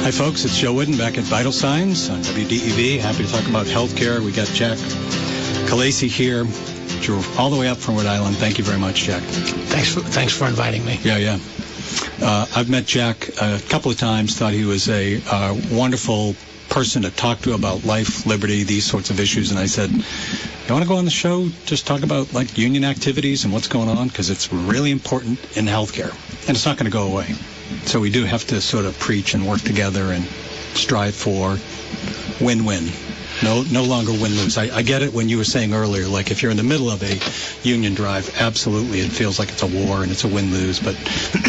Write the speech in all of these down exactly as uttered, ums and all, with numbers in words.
Hi, folks. It's Joe Wooden back at Vital Signs on W D E V. Happy to talk about healthcare. We got Jack Calesi here. Drove all the way up from Rhode Island. Thank you very much, Jack. Thanks for, thanks for inviting me. Yeah, yeah. Uh, I've met Jack a couple of times. Thought he was a uh, wonderful person to talk to about life, liberty, these sorts of issues. And I said, you want to go on the show, just talk about like union activities and what's going on? Because it's really important in healthcare. And it's not going to go away. So we do have to sort of preach and work together and strive for win-win. No no longer win-lose. I, I get it when you were saying earlier, like if you're in the middle of a union drive, absolutely it feels like it's a war and it's a win-lose. But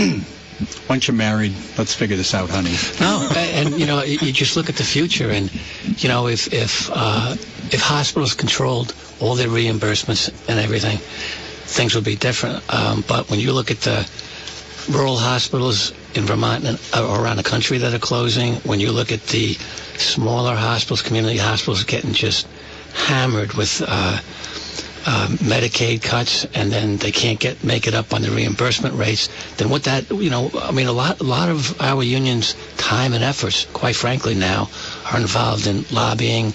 once you're married, let's figure this out, honey. No, and, you know, you just look at the future and, you know, if if uh, if hospitals controlled all their reimbursements and everything, things would be different. Um, but when you look at the rural hospitals in Vermont and around the country that are closing, when you look at the smaller hospitals, community hospitals getting just hammered with uh, uh, Medicaid cuts, and then they can't get make it up on the reimbursement rates, then what that, you know, I mean, a lot, a lot of our unions' time and efforts, quite frankly now, are involved in lobbying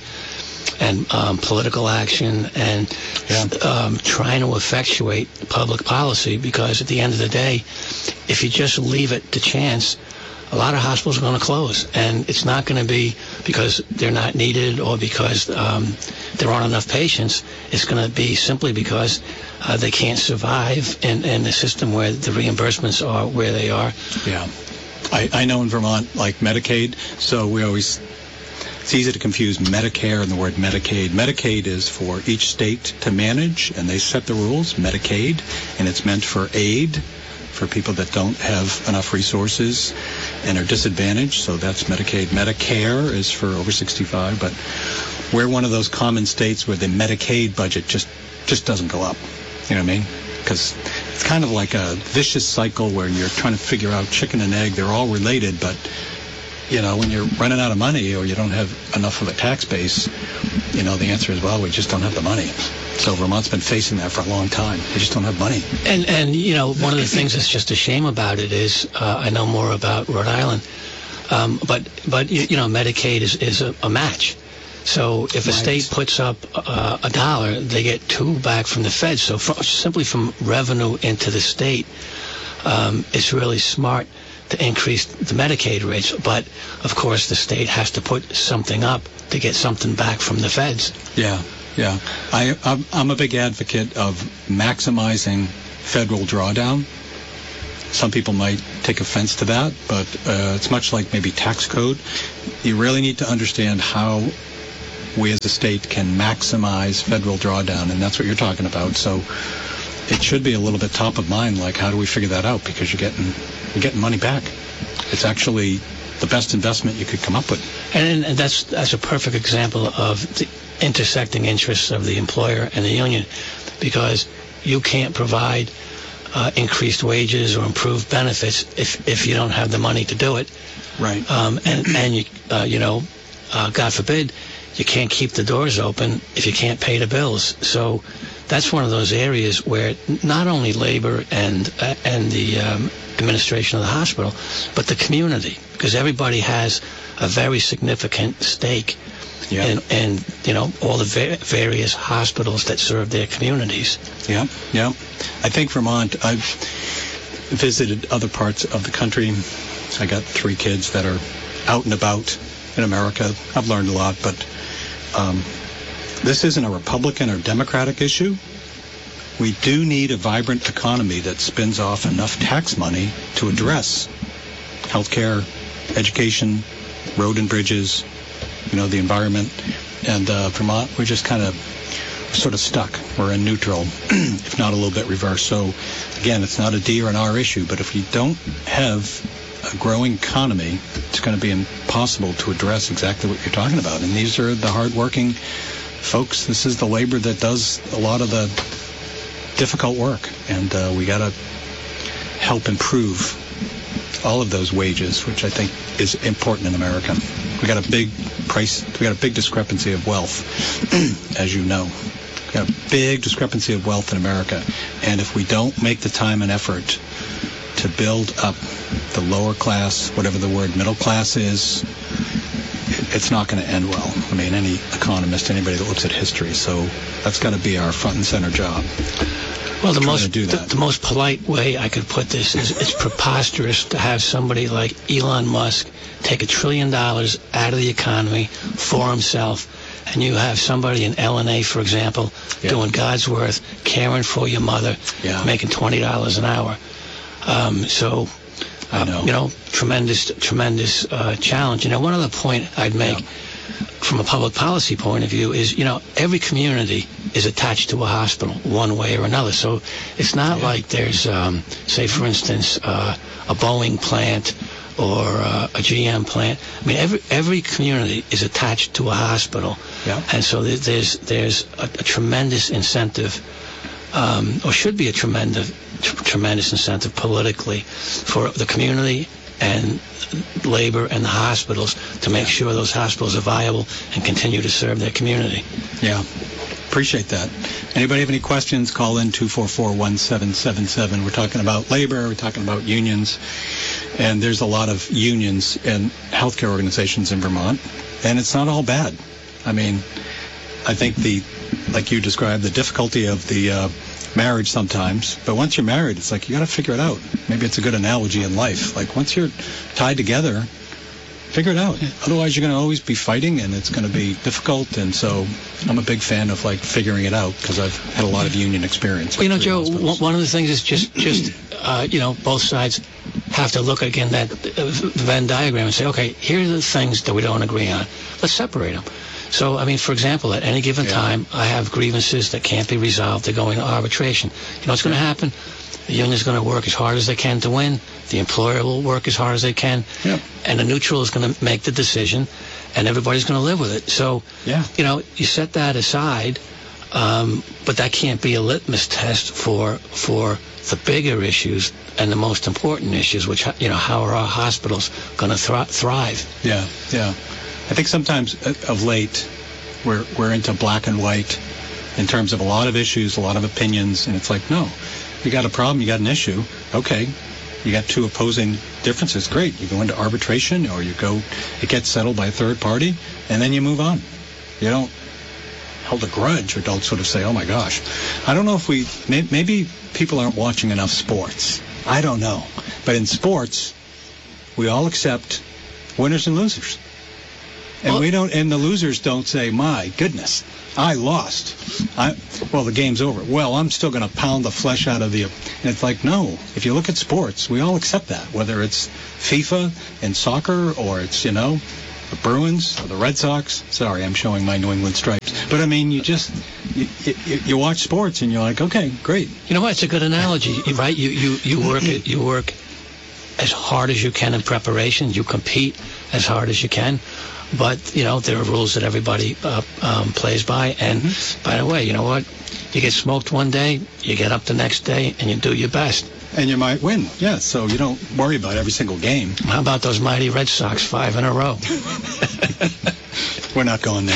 and um, political action and yeah. um, trying to effectuate public policy, because at the end of the day, if you just leave it to chance, a lot of hospitals are going to close, and it's not going to be because they're not needed or because um, there aren't enough patients. It's going to be simply because uh, they can't survive in, in a system where the reimbursements are where they are. Yeah. I, I know in Vermont, like Medicaid, so we always... It's easy to confuse Medicare and the word Medicaid. Medicaid is for each state to manage, and they set the rules, Medicaid, and it's meant for aid for people that don't have enough resources and are disadvantaged, so that's Medicaid. Medicare is for over sixty-five, but we're one of those common states where the Medicaid budget just, just doesn't go up. You know what I mean? Because it's kind of like a vicious cycle where you're trying to figure out chicken and egg. They're all related, but you know, when you're running out of money or you don't have enough of a tax base, you know, the answer is, well, we just don't have the money. So Vermont's been facing that for a long time. We just don't have money. And, and you know, one of the things that's just a shame about it is, uh, I know more about Rhode Island, um, but, but you, you know, Medicaid is, is a, a match. So if a Right. state puts up uh, a dollar, they get two back from the feds. So from, simply from revenue into the state, um, it's really smart to increase the Medicaid rates, but of course the state has to put something up to get something back from the feds. Yeah, yeah. I, I'm, I'm a big advocate of maximizing federal drawdown. Some people might take offense to that, but uh, it's much like maybe tax code. You really need to understand how we as a state can maximize federal drawdown, and that's what you're talking about. So it should be a little bit top of mind, like how do we figure that out? Because you're getting you're getting money back. It's actually the best investment you could come up with. And, and that's that's a perfect example of the intersecting interests of the employer and the union, because you can't provide uh, increased wages or improved benefits if if you don't have the money to do it. Right. Um, and and you uh, you know, uh, God forbid, you can't keep the doors open if you can't pay the bills. So that's one of those areas where not only labor and uh, and the um, administration of the hospital, but the community, because everybody has a very significant stake Yeah. in, in you know, all the va- various hospitals that serve their communities. Yeah, yeah. I think Vermont, I've visited other parts of the country. I got three kids that are out and about in America. I've learned a lot, but um, this isn't a Republican or Democratic issue. We do need a vibrant economy that spins off enough tax money to address healthcare, education, road and bridges, you know, the environment. And uh, Vermont, we're just kind of sort of stuck. We're in neutral, if not a little bit reversed. So, again, it's not a D or an R issue, but if you don't have a growing economy, it's going to be impossible to address exactly what you're talking about. And these are the hardworking folks. This is the labor that does a lot of the difficult work, and uh, we got to help improve all of those wages, which I think is important in America. We got a big price, we got a big discrepancy of wealth, as you know. We got a big discrepancy of wealth in America, and if we don't make the time and effort to build up the lower class, whatever the word middle class is, it's not going to end well. I mean, any economist, anybody that looks at history. So that's got to be our front and center job. Well, the Trying most to do the, that. the most polite way I could put this is it's preposterous to have somebody like Elon Musk take a trillion dollars out of the economy for himself, and you have somebody in L N A, for example, Yeah. doing God's worth, caring for your mother, Yeah. making twenty dollars an hour. Um, so, I uh, know. you know, tremendous, tremendous uh, challenge. You know, one other point I'd make Yeah. from a public policy point of view is, you know, every community is attached to a hospital one way or another. So it's not Yeah. like there's, um, say, for instance, uh, a Boeing plant or uh, a G M plant. I mean, every every community is attached to a hospital, Yeah. and so there- there's there's a, a tremendous incentive, um, or should be a tremendous tr- tremendous incentive politically for the community and labor and the hospitals to make Yeah. sure those hospitals are viable and continue to serve their community. Yeah. Appreciate that. Anybody have any questions? Call in two four four, one seven seven seven. We're talking about labor. We're talking about unions. And there's a lot of unions and healthcare organizations in Vermont. And it's not all bad. I mean, I think the, like you described, the difficulty of the uh, marriage sometimes. But once you're married, it's like you got to figure it out. Maybe it's a good analogy in life. Like once you're tied together, figure it out. Otherwise, you're going to always be fighting, and it's going to be difficult. And so I'm a big fan of, like, figuring it out because I've had a lot of union experience. Well, you know, with three Joe, hospitals. one one of the things is just, just uh, you know, both sides have to look again that uh, Venn diagram and say, okay, here are the things that we don't agree on. Let's separate them. So, I mean, for example, at any given Yeah. time, I have grievances that can't be resolved. They're going to arbitration. You know what's going to happen? The union's going to work as hard as they can to win. The employer will work as hard as they can. Yep. And the neutral is going to make the decision, and everybody's going to live with it. So, Yeah. you know, you set that aside, um, but that can't be a litmus test for for the bigger issues and the most important issues, which, you know, how are our hospitals going to thri- thrive? Yeah, yeah. I think sometimes uh, of late we're we're into black and white in terms of a lot of issues, a lot of opinions, and it's like, no, you got a problem, you got an issue, okay. You got two opposing differences, great. You go into arbitration or you go, it gets settled by a third party, and then you move on. You don't hold a grudge or don't sort of say, oh my gosh. I don't know if we, may, maybe people aren't watching enough sports. I don't know. But in sports, we all accept winners and losers. And Well- we don't, and the losers don't say, my goodness, I lost. I, well, the game's over. Well, I'm still going to pound the flesh out of the, and it's like, no, if you look at sports, we all accept that, whether it's FIFA and soccer or it's, you know, the Bruins or the Red Sox. Sorry, I'm showing my New England stripes. But I mean, you just, you, you, you watch sports and you're like, okay, great. You know what? It's a good analogy, right? You you you work it. You work as hard as you can in preparation. You compete as hard as you can. But, you know, there are rules that everybody uh, um, plays by. And, Mm-hmm. by the way, you know what? You get smoked one day, you get up the next day, and you do your best. And you might win, yeah, so you don't worry about every single game. How about those mighty Red Sox, five in a row? We're not going there.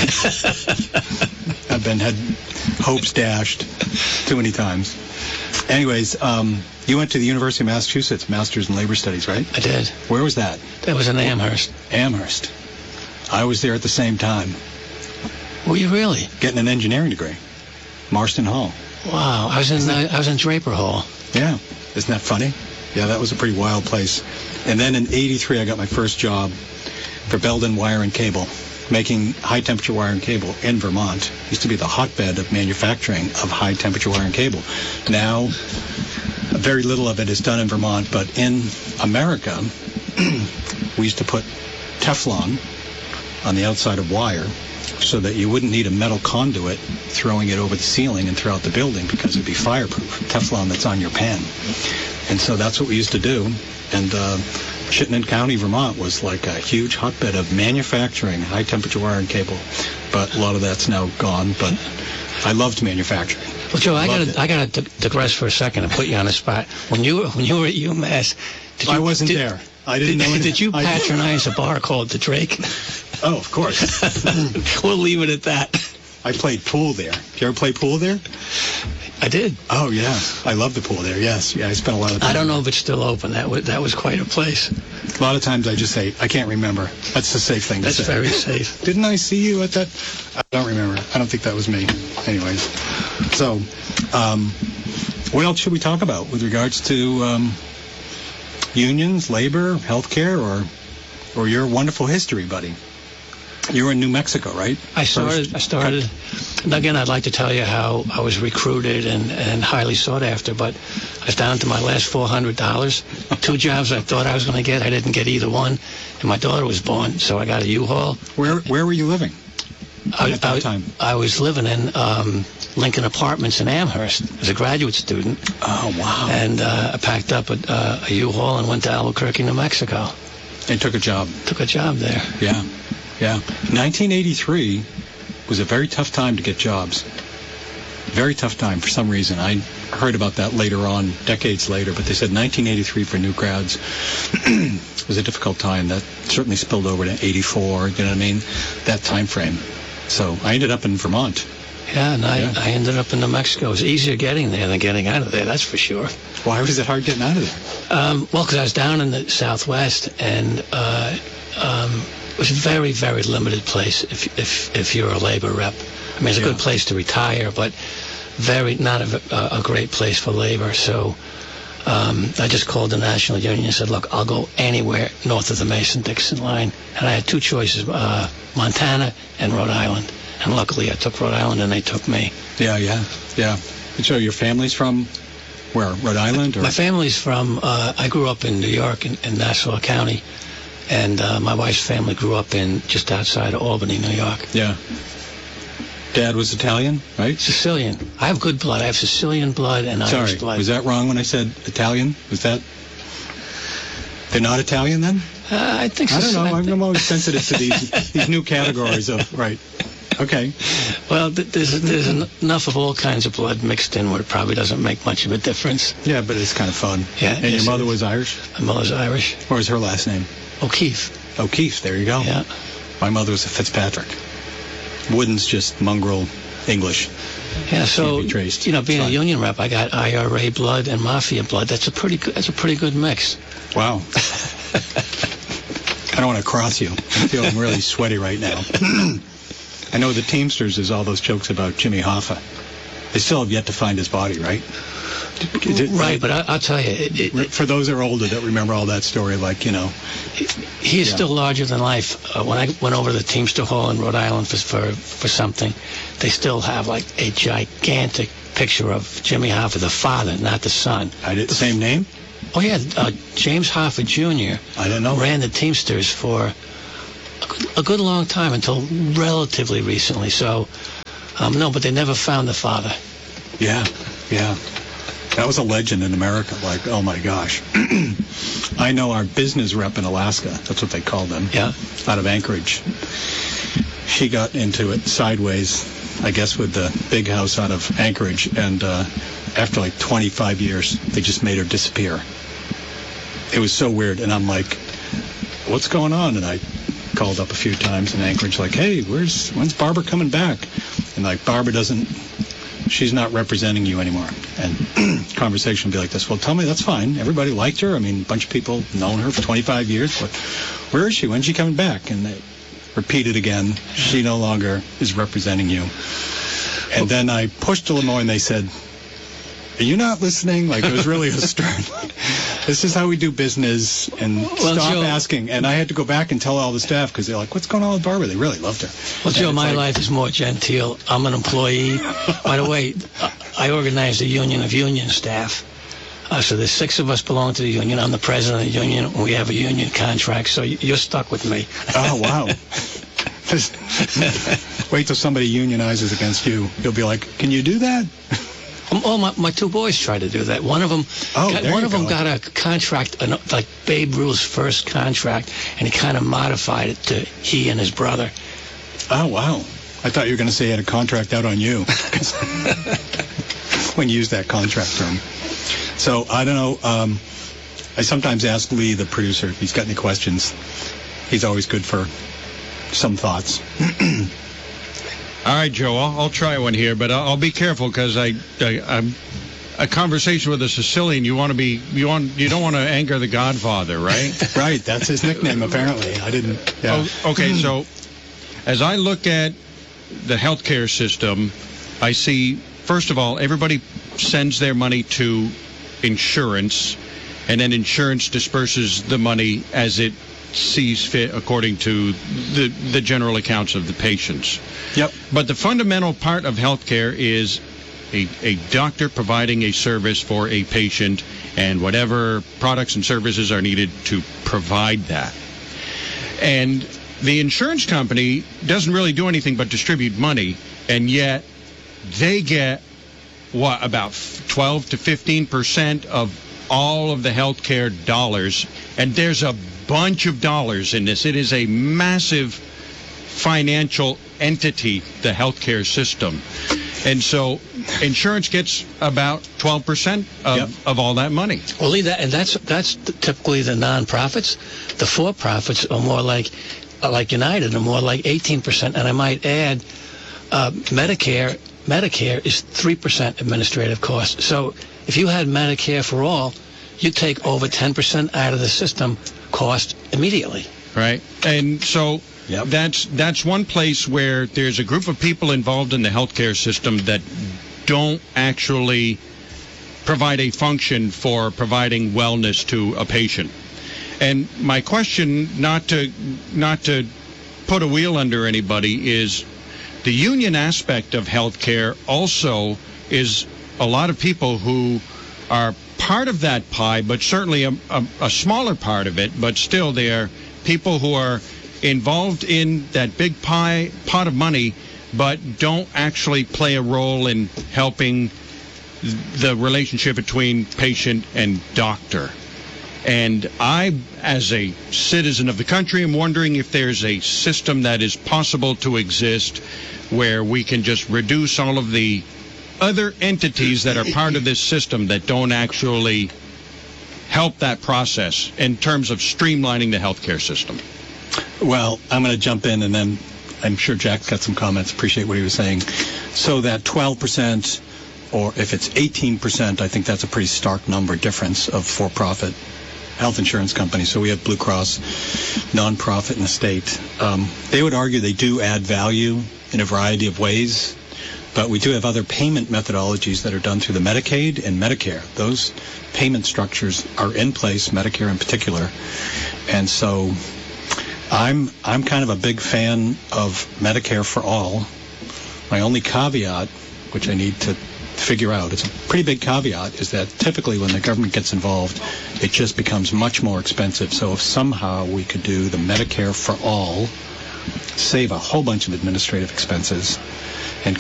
I've been had hopes dashed too many times. Anyways, um, you went to the University of Massachusetts, Master's in Labor Studies, right? I did. Where was that? That was in Amherst. Amherst. I was there at the same time, Were you really? getting an engineering degree. Marston Hall. Wow. I was in uh, I was in Draper Hall. Yeah. Isn't that funny? Yeah, that was a pretty wild place. And then in eighty-three, I got my first job for Belden Wire and Cable, making high-temperature wire and cable in Vermont. Used to be the hotbed of manufacturing of high-temperature wire and cable. Now, very little of it is done in Vermont, but in America, we used to put Teflon on the outside of wire so that you wouldn't need a metal conduit throwing it over the ceiling and throughout the building because it'd be fireproof. Teflon that's on your pan. And so that's what we used to do. And uh, Chittenden County, Vermont was like a huge hotbed of manufacturing high-temperature wire and cable. But a lot of that's now gone. But I loved manufacturing. Well, Joe, I Loved gotta it. I gotta dig- digress for a second and put you on the spot. When you were when you were at UMass, did you, I wasn't did, there. I didn't did, know. Did you I- patronize a bar called the Drake? Oh, of course. We'll leave it at that. I played pool there. Did you ever play pool there? I did. Oh, yeah. I love the pool there, yes. Yeah, I spent a lot of time. I don't know if it's still open. That was, that was quite a place. A lot of times I just say, I can't remember. That's the safe thing to That's say. very safe. Didn't I see you at that? I don't remember. I don't think that was me. Anyways. So, um, what else should we talk about with regards to um, unions, labor, healthcare, or or your wonderful history, buddy? You were in New Mexico, right? I started. First. I started. And again, I'd like to tell you how I was recruited and, and highly sought after, but I was down to my last four hundred dollars. Two jobs I thought I was going to get, I didn't get either one. And my daughter was born, so I got a U-Haul. Where Where were you living I, at that I, time? I was living in um, Lincoln Apartments in Amherst as a graduate student. Oh, wow. And uh, I packed up a, uh, a U-Haul and went to Albuquerque, New Mexico. And took a job. Took a job there. Yeah, yeah. nineteen eighty-three was a very tough time to get jobs. Very tough time for some reason. I heard about that later on, decades later, but they said nineteen eighty-three for new grads was a difficult time. That certainly spilled over to eighty-four, you know what I mean? That time frame. So I ended up in Vermont. Yeah, and I, Yeah. I ended up in New Mexico. It was easier getting there than getting out of there, that's for sure. Why was it hard getting out of there? Um, well, because I was down in the Southwest, and uh, um, it was a very, very limited place if if if you're a labor rep. I mean, it's a Yeah. good place to retire, but very not a, a great place for labor. So um, I just called the National Union and said, look, I'll go anywhere north of the Mason-Dixon line. And I had two choices, uh, Montana and Rhode Island. And luckily I took Rhode Island, and they took me. Yeah, yeah, yeah. And so your family's from where? Rhode Island? Or? My family's from, uh, I grew up in New York, in, in Nassau County. And uh, my wife's family grew up in just outside of Albany, New York. Yeah. Dad was Italian, right? Sicilian. I have good blood. I have Sicilian blood and Irish Sorry, blood. was that wrong when I said Italian? Was that... They're not Italian then? Uh, I think I don't so. know. I'm, I'm always sensitive to these these new categories of... Right. Okay. Well, th- there's there's en- enough of all kinds of blood mixed in where it probably doesn't make much of a difference. Yeah, but it's kind of fun. Yeah, And yes, your mother it is. was Irish? My mother's Irish. What was her last name? O'Keefe. O'Keefe. There you go. Yeah. My mother was a Fitzpatrick. Wooden's just mongrel English. Yeah. So Can't be traced. you know, being It's a fine. union rep, I got I R A blood and mafia blood. That's a pretty good. That's a pretty good mix. Wow. I don't want to cross you. I'm feeling really sweaty right now. I know the Teamsters, there's all those jokes about Jimmy Hoffa. They still have yet to find his body, right? Is it- Right, but I, I'll tell you, it, it, it, For those that are older that remember all that story, like, you know, he is Yeah. still larger than life. Uh, when I went over to the Teamster Hall in Rhode Island for, for for something, they still have like a gigantic picture of Jimmy Hoffa, the father, not the son. I did, same name? Oh yeah, uh, James Hoffa Junior I didn't know. ran the Teamsters for a good, a good long time until relatively recently. So, um, no, but they never found the father. Yeah, yeah. That was a legend in America. Like, oh my gosh. I know our business rep in Alaska, that's what they called them, Yeah. out of Anchorage. She got into it sideways, I guess, with the big house out of Anchorage. And uh, after like twenty-five years, they just made her disappear. It was so weird. And I'm like, what's going on? And I called up a few times in Anchorage, like, hey, where's when's Barbara coming back? And like, Barbara doesn't, she's not representing you anymore. And conversation would be like this. Well, tell me, that's fine. Everybody liked her. I mean, a bunch of people known her for twenty-five years. But where is she? When's she coming back? And they repeated again, she no longer is representing you. And then I pushed a little more, and they said, are you not listening? Like, it was really a stern. This is how we do business, and Well, stop Joe- asking. And I had to go back and tell all the staff, because they're like, what's going on with Barbara? They really loved her. Well, Joe, And it's my like- life is more genteel. I'm an employee. By the way, I organized a union of union staff. Uh, so there's six of us belong to the union. I'm the president of the union, and we have a union contract. So y- you're stuck with me. Oh, wow. Just wait till somebody unionizes against you. You'll be like, can you do that? Um, Oh, my, my two boys tried to do that. One of them, Oh, got, there one you of them go. got a contract, an, like Babe Ruth's first contract, and he kind of modified it to he and his brother. Oh, wow. I thought you were going to say he had a contract out on you. When you use that contract term. So, I don't know. Um, I sometimes ask Lee, the producer, if he's got any questions. He's always good for some thoughts. All right, Joe, I'll, I'll try one here, but I'll, I'll be careful because I, I, I'm a conversation with a Sicilian. You want to be, you want, you don't want to anger the Godfather, right? Right, that's his nickname, apparently. I didn't, yeah. Oh, okay, so as I look at the healthcare system, I see, first of all, everybody sends their money to insurance, and then insurance disperses the money as it sees fit according to the the general accounts of the patients. Yep. But the fundamental part of healthcare is a, a doctor providing a service for a patient and whatever products and services are needed to provide that. And the insurance company doesn't really do anything but distribute money, and yet they get, what, about twelve to fifteen percent of all of the healthcare dollars, and there's a bunch of dollars in this. It is a massive financial entity, the healthcare system. And so insurance gets about twelve percent of, yep. of all that money. Well, Lee, that, and that's that's typically the non-profits. The for-profits are more like, like United, are more like eighteen percent. And I might add, uh, Medicare, Medicare is three percent administrative costs. So if you had Medicare for all, you take over ten percent out of the system cost immediately. Right. And so yep. that's that's one place where there's a group of people involved in the healthcare system that don't actually provide a function for providing wellness to a patient. And my question, not to not to put a wheel under anybody, is the union aspect of healthcare also is a lot of people who are part of that pie, but certainly a, a, a smaller part of it, but still they are people who are involved in that big pie pot of money, but don't actually play a role in helping the relationship between patient and doctor. And I, as a citizen of the country, am wondering if there's a system that is possible to exist where we can just reduce all of the other entities that are part of this system that don't actually help that process in terms of streamlining the healthcare system. Well, I'm going to jump in, and then I'm sure Jack's got some comments. Appreciate what he was saying. So that twelve percent, or if it's eighteen percent, I think that's a pretty stark number difference of for-profit health insurance companies. So we have Blue Cross, nonprofit, and the state. Um, they would argue they do add value in a variety of ways, but we do have other payment methodologies that are done through the Medicaid and Medicare. Those payment structures are in place, Medicare in particular. And so I'm I'm kind of a big fan of Medicare for all. My only caveat, which I need to figure out, it's a pretty big caveat, is that typically when the government gets involved, it just becomes much more expensive. So if somehow we could do the Medicare for all, save a whole bunch of administrative expenses,